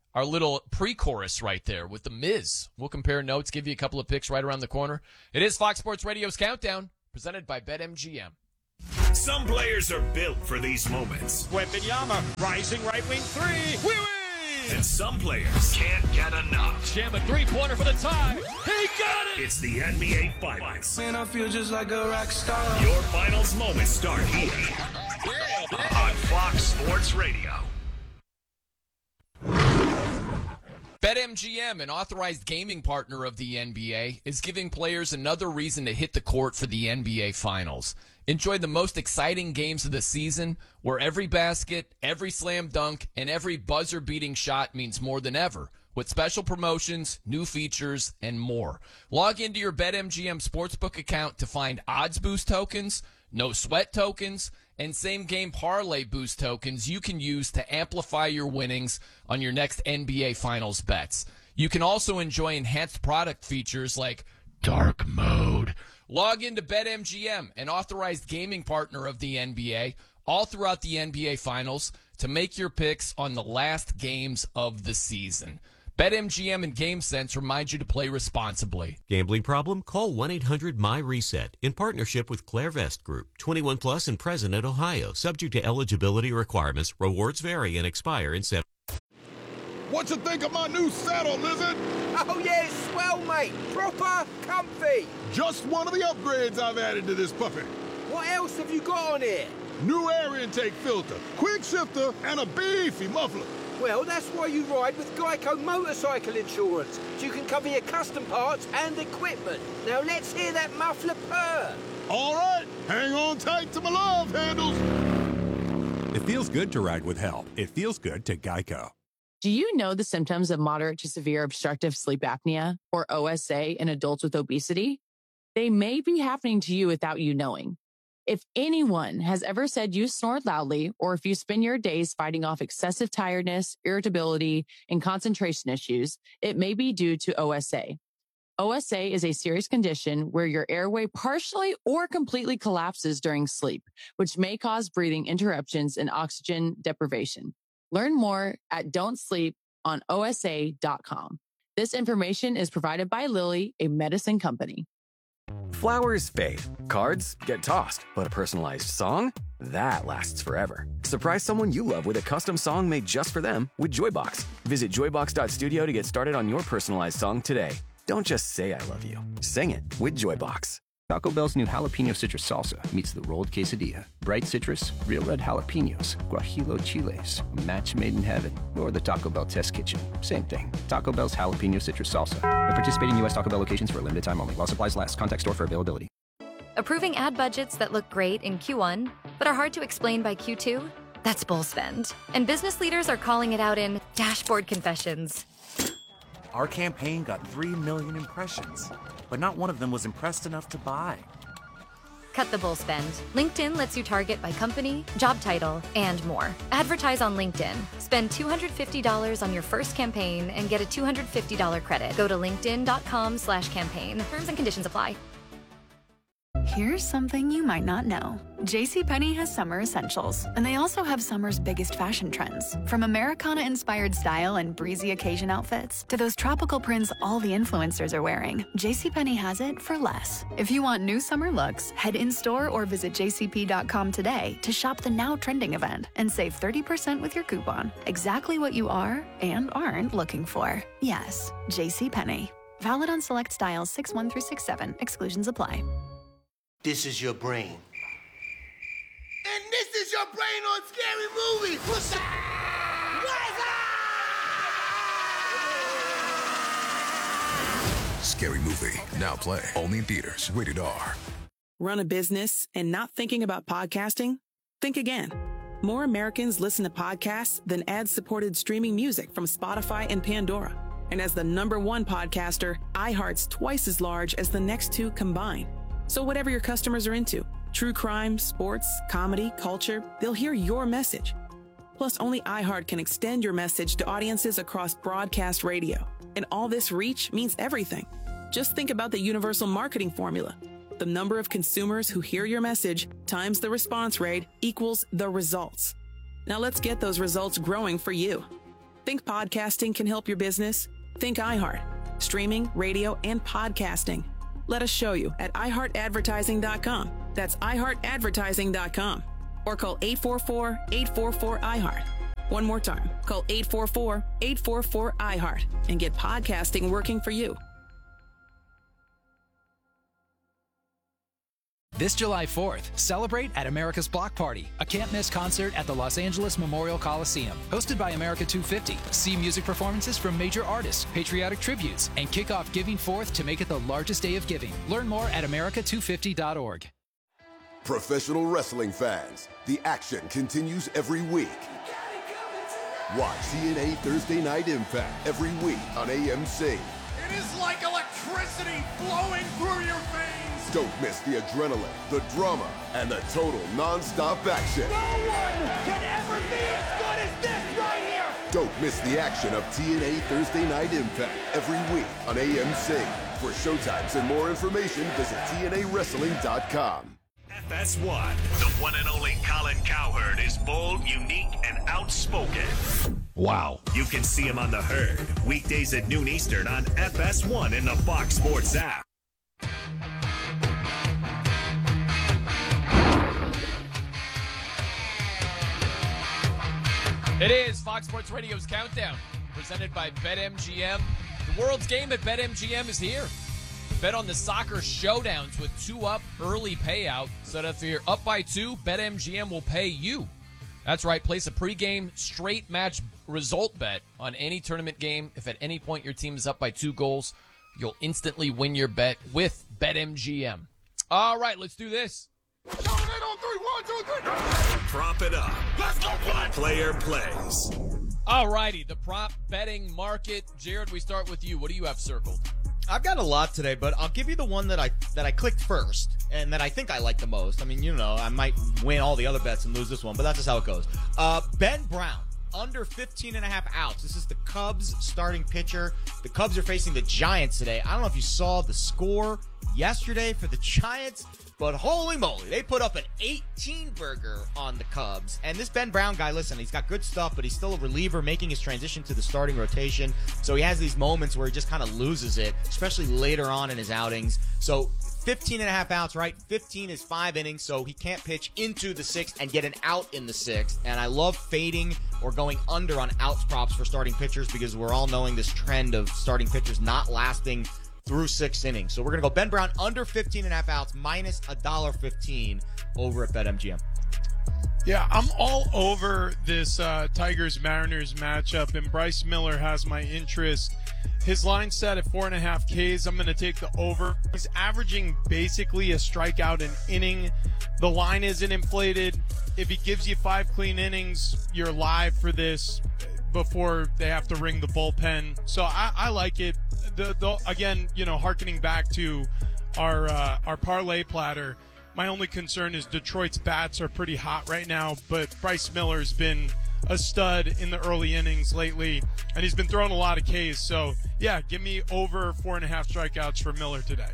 our little pre-chorus right there with The Miz. We'll compare notes, give you a couple of picks right around the corner. It is Fox Sports Radio's Countdown, presented by BetMGM. Some players are built for these moments. Wembanyama, rising right wing three. We win! And some players can't get enough. Jam a three-pointer for the tie. He got it! It's the N B A Finals. Man, I feel just like a rock star. Your finals moments start here on Fox Sports Radio. BetMGM, an authorized gaming partner of the N B A, is giving players another reason to hit the court for the N B A Finals. Enjoy the most exciting games of the season, where every basket, every slam dunk, and every buzzer-beating shot means more than ever, with special promotions, new features, and more. Log into your BetMGM Sportsbook account to find odds boost tokens, no sweat tokens, and same-game parlay boost tokens you can use to amplify your winnings on your next N B A Finals bets. You can also enjoy enhanced product features like Dark Mode. Log into BetMGM, an authorized gaming partner of the N B A, all throughout the N B A Finals to make your picks on the last games of the season. BetMGM and GameSense remind you to play responsibly. Gambling problem? Call one eight hundred M Y reset in partnership with Clairvest Group. twenty-one plus and present in Ohio. Subject to eligibility requirements. Rewards vary and expire in seven. What you think of my new saddle, Lizard? Oh, yeah, it's swell, mate. Proper comfy. Just one of the upgrades I've added to this puppy. What else have you got on here? New air intake filter, quick shifter, and a beefy muffler. Well, that's why you ride with Geico Motorcycle Insurance, so you can cover your custom parts and equipment. Now let's hear that muffler purr. All right, hang on tight to my love handles. It feels good to ride with help. It feels good to Geico. Do you know the symptoms of moderate to severe obstructive sleep apnea, or O S A, in adults with obesity? They may be happening to you without you knowing. If anyone has ever said you snored loudly, or if you spend your days fighting off excessive tiredness, irritability, and concentration issues, it may be due to O S A. O S A is a serious condition where your airway partially or completely collapses during sleep, which may cause breathing interruptions and oxygen deprivation. Learn more at don't sleep on O S A dot com. This information is provided by Lilly, a medicine company. Flowers fade, cards get tossed, but a personalized song? That lasts forever. Surprise someone you love with a custom song made just for them with Joybox. Visit joybox dot studio to get started on your personalized song today. Don't just say I love you. Sing it with Joybox. Taco Bell's new jalapeno citrus salsa meets the rolled quesadilla. Bright citrus, real red jalapenos, guajillo chiles, a match made in heaven, or the Taco Bell test kitchen. Same thing. Taco Bell's jalapeno citrus salsa. At participating U S Taco Bell locations for a limited time only. While supplies last. Contact store for availability. Approving ad budgets that look great in Q one, but are hard to explain by Q two? That's bull spend. And business leaders are calling it out in Dashboard Confessions. Our campaign got three million impressions, but not one of them was impressed enough to buy. Cut the bull spend. LinkedIn lets you target by company, job title, and more. Advertise on LinkedIn. Spend two hundred fifty dollars on your first campaign and get a two hundred fifty dollars credit. Go to linkedin dot com slash campaign. Terms and conditions apply. Here's something you might not know. JCPenney has summer essentials, and they also have summer's biggest fashion trends. From Americana-inspired style and breezy occasion outfits to those tropical prints all the influencers are wearing, JCPenney has it for less. If you want new summer looks, head in-store or visit j c p dot com today to shop the now trending event and save thirty percent with your coupon. Exactly what you are and aren't looking for. Yes, JCPenney. Valid on select styles six one through six seven. Exclusions apply. This is your brain. And this is your brain on Scary Movie. What's up? Scary Movie. Now play. Only in theaters. Rated R. Run a business and not thinking about podcasting? Think again. More Americans listen to podcasts than ad-supported streaming music from Spotify and Pandora. And as the number one podcaster, iHeart's twice as large as the next two combined. So whatever your customers are into, true crime, sports, comedy, culture, they'll hear your message. Plus, only iHeart can extend your message to audiences across broadcast radio. And all this reach means everything. Just think about the universal marketing formula. The number of consumers who hear your message times the response rate equals the results. Now let's get those results growing for you. Think podcasting can help your business? Think iHeart. Streaming, radio, and podcasting. Let us show you at i heart advertising dot com. That's i heart advertising dot com. Or call eight four four, eight four four, I heart. One more time. Call eight four four, eight four four, I heart and get podcasting working for you. This July fourth, celebrate at America's Block Party, a can't-miss concert at the Los Angeles Memorial Coliseum. Hosted by America two fifty, see music performances from major artists, patriotic tributes, and kick off Giving Forth to make it the largest day of giving. Learn more at america two fifty dot org. Professional wrestling fans, the action continues every week. Watch T N A Thursday Night Impact every week on A M C. It is like electricity flowing through your veins. Don't miss the adrenaline, the drama, and the total non-stop action. No one can ever be as good as this right here. Don't miss the action of T N A Thursday Night Impact every week on A M C. For showtimes and more information, visit T N A wrestling dot com. F S one, the one and only Colin Cowherd is bold, unique, and outspoken. Wow. You can see him on The Herd, weekdays at noon Eastern on F S one in the Fox Sports app. It is Fox Sports Radio's Countdown, presented by BetMGM. The world's game at BetMGM is here. Bet on the soccer showdowns with two up early payout, so that if you're up by two, BetMGM will pay you. That's right, place a pregame straight match result bet on any tournament game. If at any point your team is up by two goals, you'll instantly win your bet with BetMGM. All right, let's do this. Prop it up. Let's go play. Player plays. All righty, the prop betting market. Jared, we start with you. What do you have circled? I've got a lot today, but I'll give you the one that I that I clicked first and that I think I like the most. I mean, you know, I might win all the other bets and lose this one, but that's just how it goes. Uh, Ben Brown, under fifteen and a half outs. This is the Cubs starting pitcher. The Cubs are facing the Giants today. I don't know if you saw the score yesterday for the Giants, but holy moly, they put up an eighteen burger on the Cubs. And this Ben Brown guy, listen, he's got good stuff, but he's still a reliever making his transition to the starting rotation. So he has these moments where he just kind of loses it, especially later on in his outings. So fifteen and a half outs, right? fifteen is five innings, so he can't pitch into the sixth and get an out in the sixth. And I love fading or going under on outs props for starting pitchers because we're all knowing this trend of starting pitchers not lasting through six innings. So we're going to go Ben Brown under fifteen and a half outs minus one dollar fifteen over at BetMGM. Yeah, I'm all over this uh, Tigers-Mariners matchup, and Bryce Miller has my interest. His line set at four and a half Ks. I'm going to take the over. He's averaging basically a strikeout an inning. The line isn't inflated. If he gives you five clean innings, you're live for this before they have to ring the bullpen. So I, I like it. The, the, again, you know, hearkening back to our uh, our parlay platter, my only concern is Detroit's bats are pretty hot right now, but Bryce Miller's been a stud in the early innings lately, and he's been throwing a lot of Ks. So, yeah, give me over four and a half strikeouts for Miller today.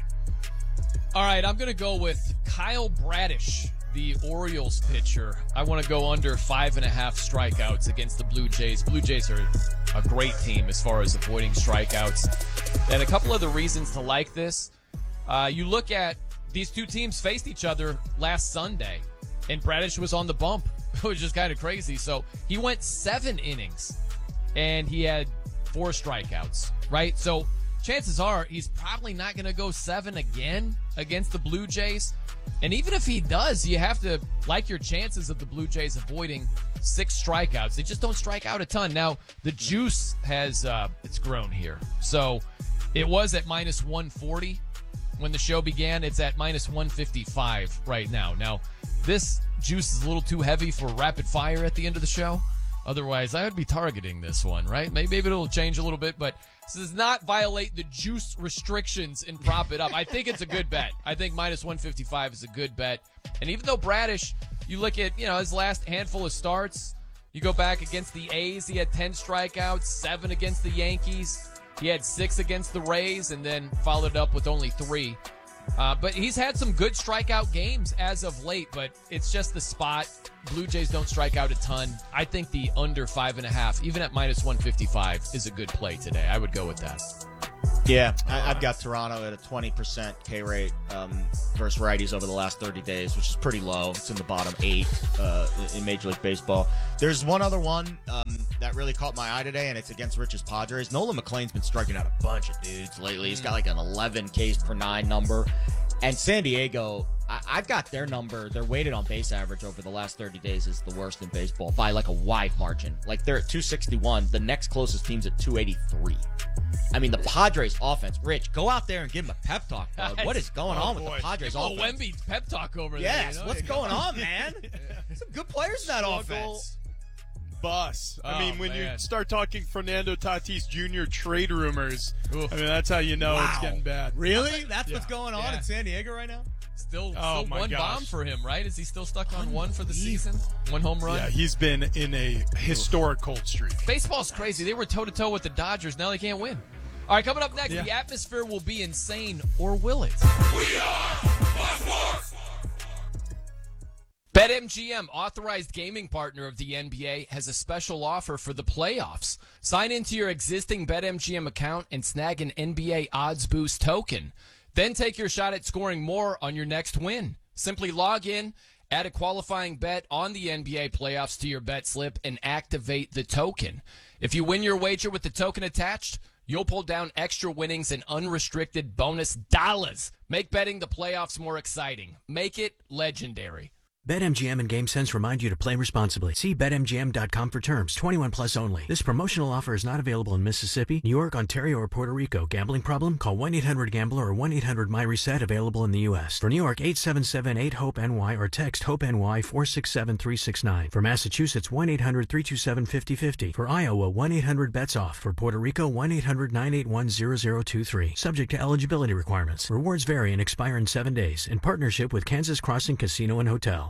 All right, I'm going to go with Kyle Bradish, the Orioles pitcher. I want to go under five and a half strikeouts against the Blue Jays. Blue Jays are a great team as far as avoiding strikeouts. And a couple of the reasons to like this, uh, you look at these two teams faced each other last Sunday, and Bradish was on the bump, which is kind of crazy. So he went seven innings, and he had four strikeouts, right? So chances are he's probably not going to go seven again against the Blue Jays. And even if he does, you have to like your chances of the Blue Jays avoiding six strikeouts. They just don't strike out a ton. Now, the juice has uh, it's grown here. So it was at minus one forty when the show began. It's at minus one fifty-five right now. Now, this juice is a little too heavy for rapid fire at the end of the show. Otherwise, I would be targeting this one, right? Maybe, maybe it'll change a little bit, but this does not violate the juice restrictions and prop it up. I think it's a good bet. I think minus one fifty-five is a good bet. And even though Bradish, you look at, you know, his last handful of starts, you go back against the A's, he had ten strikeouts, seven against the Yankees. He had six against the Rays and then followed up with only three Uh, but he's had some good strikeout games as of late, but it's just the spot. Blue Jays don't strike out a ton. I think the under five and a half, even at minus one fifty-five, is a good play today. I would go with that. Yeah, I, I've got Toronto at a twenty percent K rate um, versus righties over the last thirty days, which is pretty low. It's in the bottom eight uh, in Major League Baseball. There's one other one um, that really caught my eye today, and it's against Rich's Padres. Nolan McLean's been striking out a bunch of dudes lately. He's got like an eleven Ks per nine number. And San Diego, I, I've got their number. Their weighted on base average over the last thirty days is the worst in baseball by like a wide margin. Like they're at two sixty-one. The next closest team's at two eighty-three. I mean, the Padres offense. Rich, go out there and give him a pep talk, bud. What is going oh, on boy. with the Padres oh, offense? Wemby's pep talk over yes, there. Yes, you know? What's going on, man? Some good players in that Struggle offense. Bus. I Oh, mean, when man. you start talking Fernando Tatis Junior trade rumors, Oof. I mean, that's how you know Wow. it's getting bad. Really? That's Yeah. what's going on Yeah. in San Diego right now? Still, Oh, still my one gosh. bomb for him, right? Is he still stuck on one for the season? One home run? Yeah, he's been in a historic cold streak. Baseball's crazy. They were toe-to-toe with the Dodgers. Now they can't win. All right, coming up next, Yeah. the atmosphere will be insane, or will it? We are Fox Sports. BetMGM, authorized gaming partner of the N B A, has a special offer for the playoffs. Sign into your existing BetMGM account and snag an N B A Odds Boost token. Then take your shot at scoring more on your next win. Simply log in, add a qualifying bet on the N B A playoffs to your bet slip, and activate the token. If you win your wager with the token attached, you'll pull down extra winnings and unrestricted bonus dollars. Make betting the playoffs more exciting. Make it legendary. BetMGM and GameSense remind you to play responsibly. See Bet M G M dot com for terms. twenty-one plus only. This promotional offer is not available in Mississippi, New York, Ontario, or Puerto Rico. Gambling problem? Call one eight hundred gambler or one eight hundred my reset, available in the U S. For New York, eight seven seven eight hope N Y or text HOPE-NY four six seven three six nine. For Massachusetts, one eight hundred three two seven five zero five zero. For Iowa, one eight hundred bets off. For Puerto Rico, one eight hundred nine eight one zero zero two three. Subject to eligibility requirements. Rewards vary and expire in seven days. In partnership with Kansas Crossing Casino and Hotel.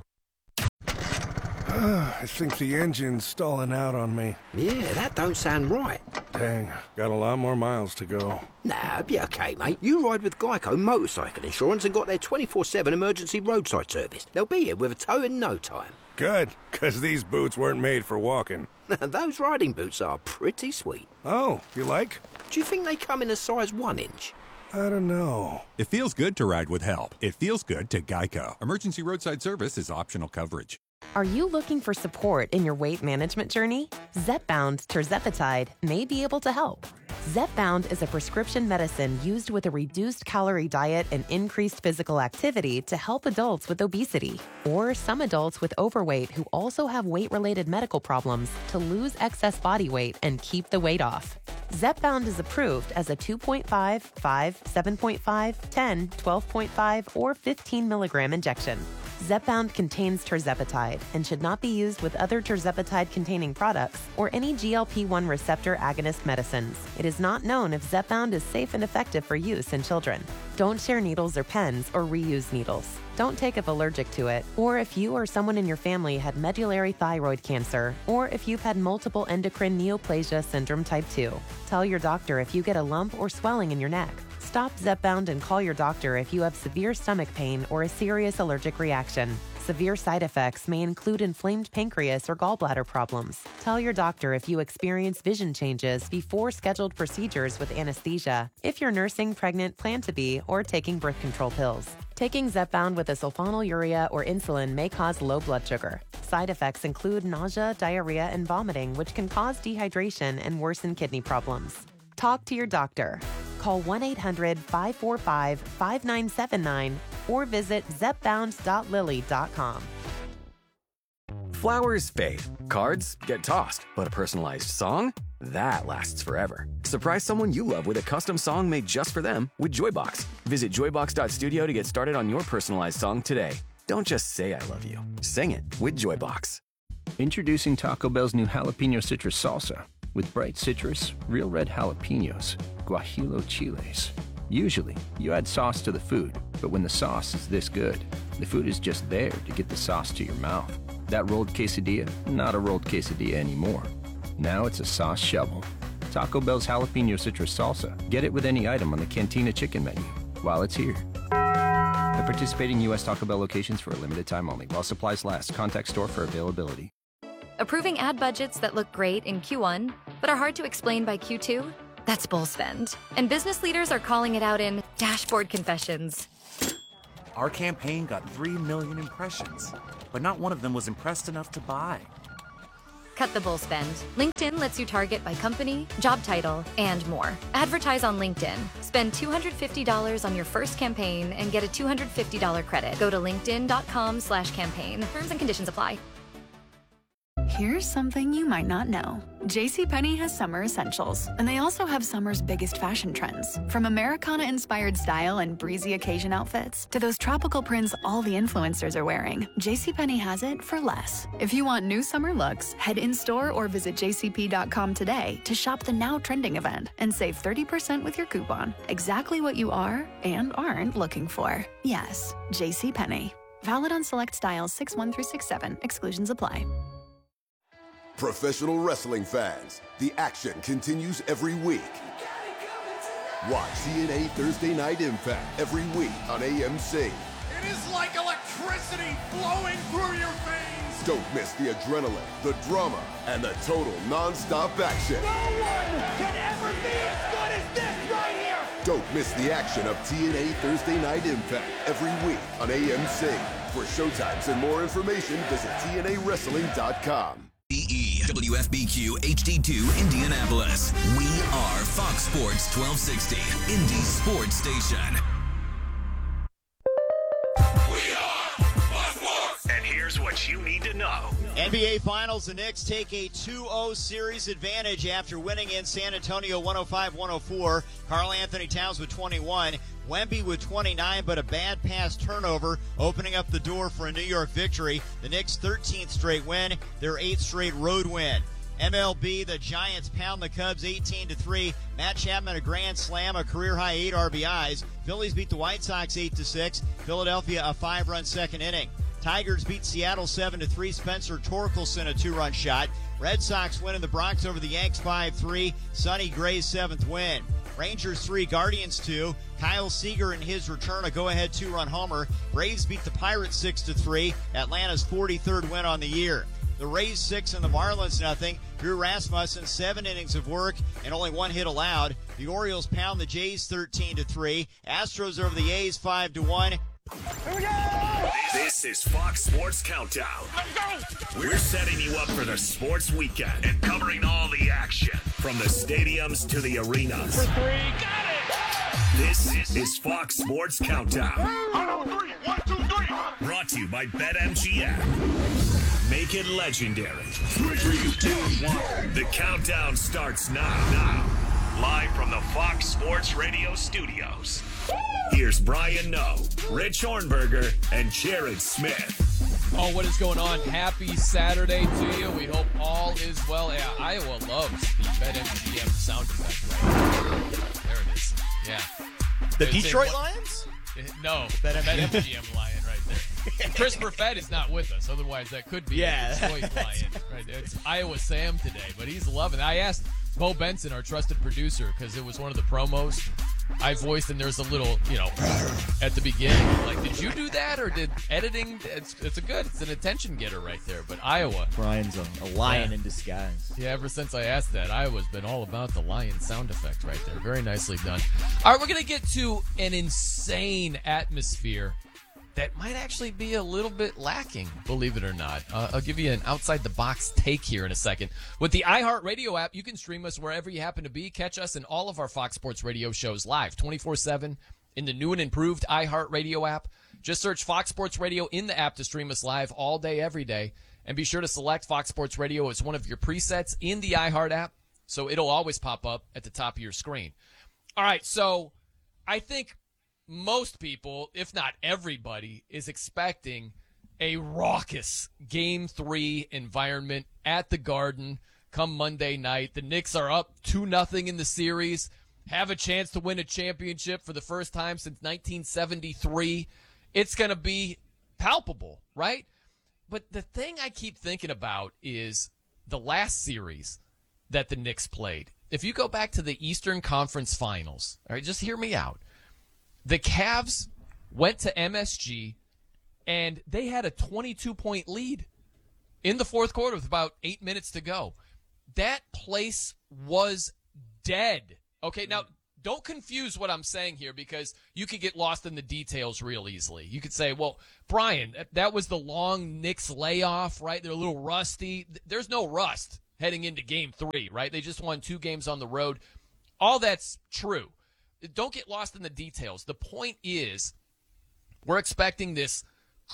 I think the engine's stalling out on me. Yeah, that don't sound right. Dang, got a lot more miles to go. Nah, be okay, mate. You ride with Geico Motorcycle Insurance and got their twenty-four seven emergency roadside service. They'll be here with a tow in no time. Good, because these boots weren't made for walking. Those riding boots are pretty sweet. Oh, you like? Do you think they come in a size one inch? I don't know. It feels good to ride with help. It feels good to Geico. Emergency roadside service is optional coverage. Are you looking for support in your weight management journey? Zepbound tirzepatide may be able to help. Zepbound is a prescription medicine used with a reduced calorie diet and increased physical activity to help adults with obesity, or some adults with overweight who also have weight-related medical problems to lose excess body weight and keep the weight off. Zepbound is approved as a two point five, five, seven point five, ten, twelve point five, or fifteen milligram injection. Zepbound contains tirzepatide and should not be used with other tirzepatide-containing products or any G L P one receptor agonist medicines. It is not known if Zepbound is safe and effective for use in children. Don't share needles or pens or reuse needles. Don't take if allergic to it, or if you or someone in your family had medullary thyroid cancer, or if you've had multiple endocrine neoplasia syndrome type two. Tell your doctor if you get a lump or swelling in your neck. Stop Zepbound and call your doctor if you have severe stomach pain or a serious allergic reaction. Severe side effects may include inflamed pancreas or gallbladder problems. Tell your doctor if you experience vision changes before scheduled procedures with anesthesia, if you're nursing, pregnant, plan to be, or taking birth control pills. Taking Zepbound with a sulfonylurea or insulin may cause low blood sugar. Side effects include nausea, diarrhea, and vomiting, which can cause dehydration and worsen kidney problems. Talk to your doctor. Call one eight hundred, five four five, five nine seven nine or visit zepbound dot lilly dot com. Flowers fade, cards get tossed, but a personalized song? That lasts forever. Surprise someone you love with a custom song made just for them with Joybox. Visit joybox dot studio to get started on your personalized song today. Don't just say I love you. Sing it with Joybox. Introducing Taco Bell's new jalapeno citrus salsa. With bright citrus, real red jalapenos, guajillo chiles. Usually, you add sauce to the food, but when the sauce is this good, the food is just there to get the sauce to your mouth. That rolled quesadilla, not a rolled quesadilla anymore. Now it's a sauce shovel. Taco Bell's jalapeno citrus salsa. Get it with any item on the Cantina chicken menu while it's here. At participating U S Taco Bell locations for a limited time only while supplies last. Contact store for availability. Approving ad budgets that look great in Q one, but are hard to explain by Q two? That's bull spend. And business leaders are calling it out in dashboard confessions. Our campaign got three million impressions, but not one of them was impressed enough to buy. Cut the bull spend. LinkedIn lets you target by company, job title, and more. Advertise on LinkedIn. Spend two hundred fifty dollars on your first campaign and get a two hundred fifty dollars credit. Go to linkedin.com slash campaign. Terms and conditions apply. Here's something you might not know. JCPenney has summer essentials, and they also have summer's biggest fashion trends. From Americana-inspired style and breezy occasion outfits to those tropical prints all the influencers are wearing, JCPenney has it for less. If you want new summer looks, head in-store or visit j c p dot com today to shop the now trending event and save thirty percent with your coupon. Exactly what you are and aren't looking for. Yes, JCPenney. Valid on select styles six one through six seven. Exclusions apply. Professional wrestling fans, the action continues every week. Watch T N A Thursday Night Impact every week on A M C. It is like electricity flowing through your veins. Don't miss the adrenaline, the drama, and the total non-stop action. No one can ever be as good as this right here. Don't miss the action of T N A Thursday Night Impact every week on A M C. For showtimes and more information, visit T N A wrestling dot com. E W F B Q H D two Indianapolis. We are Fox Sports twelve sixty, Indy Sports Station. We are Fox Sports. And here's what you need to know. N B A Finals, the Knicks take a two oh series advantage after winning in San Antonio one oh five one oh four. Karl Anthony Towns with twenty-one. Wemby with twenty-nine, but a bad pass turnover, opening up the door for a New York victory. The Knicks' thirteenth straight win, their eighth straight road win. M L B, the Giants pound the Cubs eighteen to three. Matt Chapman a grand slam, a career-high eight R B Is. Phillies beat the White Sox eight to six. Philadelphia a five-run second inning. Tigers beat Seattle seven to three. Spencer Torkelson a two-run shot. Red Sox win in the Bronx over the Yanks five three. Sonny Gray's seventh win. Rangers three, Guardians two. Kyle Seager in his return, a go-ahead two-run homer. Braves beat the Pirates six to three. Atlanta's forty-third win on the year. The Rays six and the Marlins nothing. Drew Rasmussen seven innings of work and only one hit allowed. The Orioles pound the Jays thirteen to three. Astros over the A's five to one. Here we go! This is Fox Sports Countdown. Let's go! We're setting you up for the sports weekend and covering all the action from the stadiums to the arenas. For three, got it! This is Fox Sports Countdown. One, two, three, one, two, three. Brought to you by BetMGM. Make it legendary. Three, two, one. The countdown starts now. Now. Live from the Fox Sports Radio studios. Here's Brian Noe, Rich Hornberger, and Jared Smith. Oh, what is going on? Happy Saturday to you. We hope all is well. Yeah, Iowa loves the BetMGM sound effect right there. There it is. Yeah. The It's Detroit in- Lions? No, BetMGM. BetMGM Lion right there. Christopher Fett is not with us. Otherwise, that could be Yeah. a Detroit Lion. Right there. It's Iowa Sam today, but he's loving it. I asked Bo Benson, our trusted producer, because it was one of the promos I voiced, and there's a little, you know, at the beginning. Like, did you do that, or did editing? It's it's a good, it's an attention getter right there. But Iowa, Brian's a, a lion Yeah. in disguise. yeah, ever since I asked that, Iowa's been all about the lion sound effect right there. Very nicely done. All right, we're going to get to an insane atmosphere that might actually be a little bit lacking, believe it or not. Uh, I'll give you an outside-the-box take here in a second. With the iHeartRadio app, you can stream us wherever you happen to be. Catch us in all of our Fox Sports Radio shows live, twenty-four seven, in the new and improved iHeartRadio app. Just search Fox Sports Radio in the app to stream us live all day, every day. And be sure to select Fox Sports Radio as one of your presets in the iHeart app, so it'll always pop up at the top of your screen. All right, so I think most people, if not everybody, is expecting a raucous Game three environment at the Garden come Monday night. The Knicks are up two nothing in the series, have a chance to win a championship for the first time since nineteen seventy-three. It's going to be palpable, right? But the thing I keep thinking about is the last series that the Knicks played. If you go back to the Eastern Conference Finals, all right, just hear me out. The Cavs went to M S G, and they had a twenty-two point lead in the fourth quarter with about eight minutes to go. That place was dead. Okay, now don't confuse what I'm saying here because you could get lost in the details real easily. You could say, well, Brian, that was the long Knicks layoff, right? They're a little rusty. There's no rust heading into game three, right? They just won two games on the road. All that's true. Don't get lost in the details. The point is we're expecting this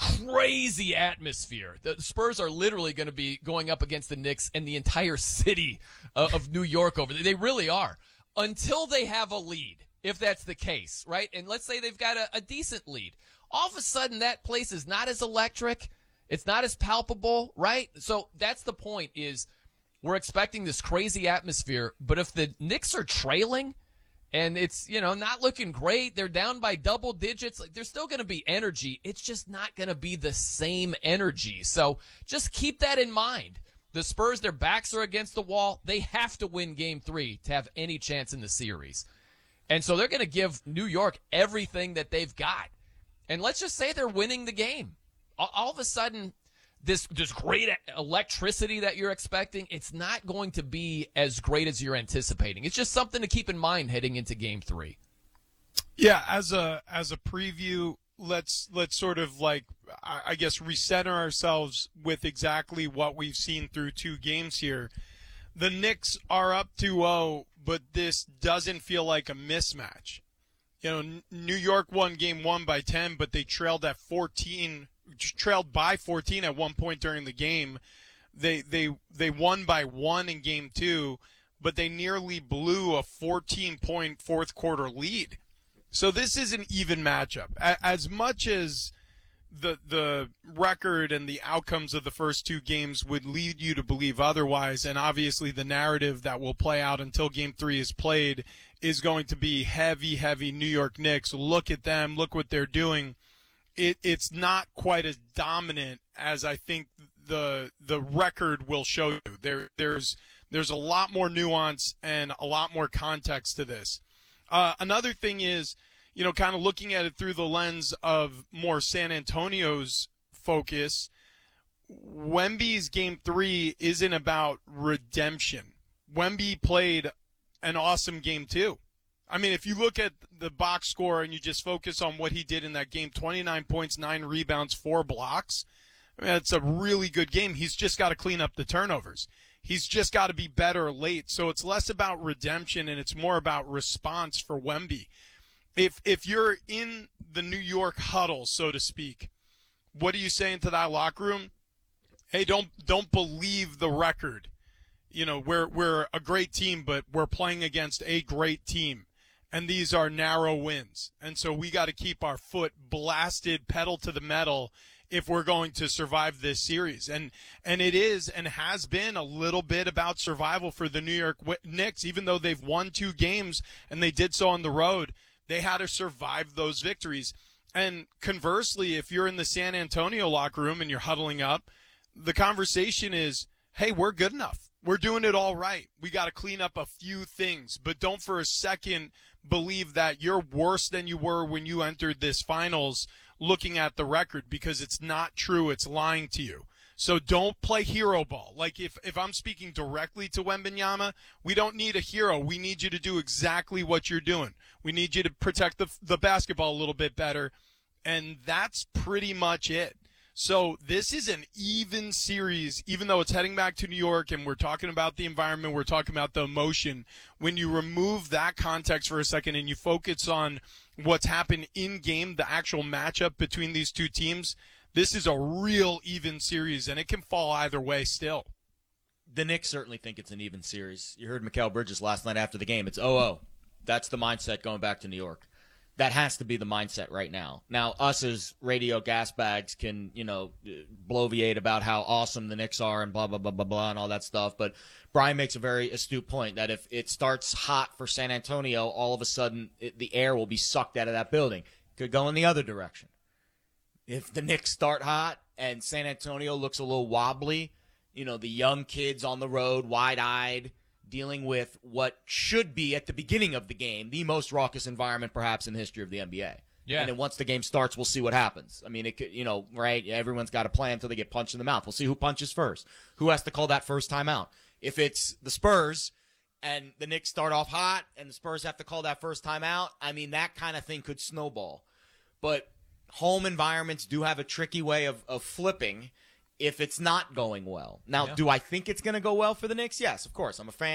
crazy atmosphere. The Spurs are literally going to be going up against the Knicks and the entire city of, of New York over there. They really are. Until they have a lead, if that's the case, right? And let's say they've got a, a decent lead. All of a sudden, that place is not as electric. It's not as palpable, right? So that's the point is we're expecting this crazy atmosphere. But if the Knicks are trailing and it's, you know, not looking great, they're down by double digits, like there's still going to be energy. It's just not going to be the same energy. So just keep that in mind. The Spurs, their backs are against the wall. They have to win game three to have any chance in the series. And so they're going to give New York everything that they've got. And let's just say they're winning the game. All, all of a sudden, this, this great electricity that you're expecting, it's not going to be as great as you're anticipating. It's just something to keep in mind heading into game three. Yeah, as a as a preview, let's let's sort of like I guess recenter ourselves with exactly what we've seen through two games here. The Knicks are up two oh, but this doesn't feel like a mismatch. You know, New York won game one by ten, but they trailed at fourteen, trailed by fourteen at one point during the game. They they they won by one in game two, but they nearly blew a fourteen-point fourth quarter lead. So this is an even matchup. As much as the the record and the outcomes of the first two games would lead you to believe otherwise, and obviously the narrative that will play out until game three is played is going to be heavy, heavy New York Knicks. Look at them. Look what they're doing. It, it's not quite as dominant as I think the the record will show you. There there's there's a lot more nuance and a lot more context to this. Uh, another thing is, you know, kind of looking at it through the lens of more San Antonio's focus, Wemby's game three isn't about redemption. Wemby played an awesome game two. I mean, if you look at the box score and you just focus on what he did in that game, twenty-nine points, nine rebounds, four blocks, I mean, it's a really good game. He's just got to clean up the turnovers. He's just got to be better late. So it's less about redemption and it's more about response for Wemby. If if you're in the New York huddle, so to speak, what are you saying to that locker room? Hey, don't don't believe the record. You know, we're we're a great team, but we're playing against a great team, and these are narrow wins. And so we got to keep our foot blasted, pedal to the metal, if we're going to survive this series. And and it is and has been a little bit about survival for the New York Knicks, even though they've won two games and they did so on the road. They had to survive those victories. And conversely, if you're in the San Antonio locker room and you're huddling up, the conversation is, hey, we're good enough. We're doing it all right. We got to clean up a few things, but don't for a second believe that you're worse than you were when you entered this finals looking at the record, because it's not true. It's lying to you. So don't play hero ball. Like if, if I'm speaking directly to Wembanyama, we don't need a hero. We need you to do exactly what you're doing. We need you to protect the the basketball a little bit better, and that's pretty much it. So this is an even series, even though it's heading back to New York and we're talking about the environment, we're talking about the emotion. When you remove that context for a second and you focus on what's happened in game, the actual matchup between these two teams, this is a real even series, and it can fall either way still. The Knicks certainly think it's an even series. You heard Mikal Bridges last night after the game. It's oh oh. That's the mindset going back to New York. That has to be the mindset right now. Now, us as radio gas bags can, you know, bloviate about how awesome the Knicks are and blah, blah, blah, blah, blah, and all that stuff. But Brian makes a very astute point that if it starts hot for San Antonio, all of a sudden it, the air will be sucked out of that building. Could go in the other direction. If the Knicks start hot and San Antonio looks a little wobbly, you know, the young kids on the road, wide-eyed, dealing with what should be, at the beginning of the game, the most raucous environment perhaps in the history of the N B A. Yeah. And then once the game starts, we'll see what happens. I mean, it could, you know, right? Everyone's got a plan until they get punched in the mouth. We'll see who punches first. Who has to call that first timeout? If it's the Spurs and the Knicks start off hot and the Spurs have to call that first timeout, I mean, that kind of thing could snowball. But home environments do have a tricky way of, of flipping if it's not going well. Now, Yeah. do I think it's going to go well for the Knicks? Yes, of course. I'm a fan.